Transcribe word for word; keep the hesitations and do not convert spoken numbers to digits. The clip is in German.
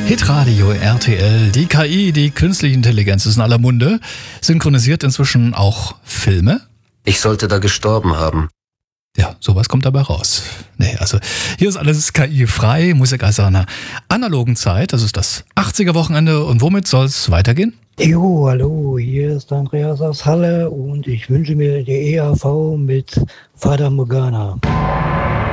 Hitradio R T L, die K I, die künstliche Intelligenz ist in aller Munde, synchronisiert inzwischen auch Filme. Ich sollte da gestorben haben. Ja, sowas kommt dabei raus. Nee, also hier ist alles K I-frei, Musik aus einer analogen Zeit, das ist das achtziger-Wochenende und womit soll es weitergehen? Jo, hallo, hier ist Andreas aus Halle und ich wünsche mir die E A V mit Fata Morgana.